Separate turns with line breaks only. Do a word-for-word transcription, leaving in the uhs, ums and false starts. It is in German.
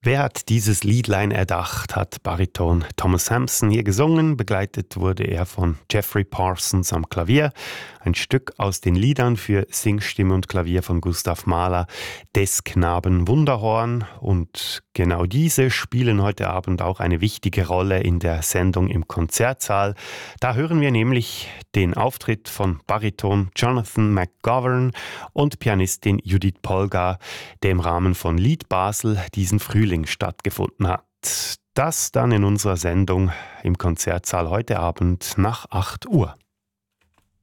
Wer hat dieses Liedlein erdacht, hat Bariton Thomas Hampson hier gesungen. Begleitet wurde er von Jeffrey Parsons am Klavier. Ein Stück aus den Liedern für Singstimme und Klavier von Gustav Mahler, des Knaben Wunderhorn. Und genau diese spielen heute Abend auch eine wichtige Rolle in der Sendung im Konzertsaal. Da hören wir nämlich den Auftritt von Bariton Jonathan McGovern und Pianistin Judith Polgar, der im Rahmen von Lied Basel diesen Frühling stattgefunden hat. Das dann in unserer Sendung im Konzertsaal heute Abend nach acht Uhr.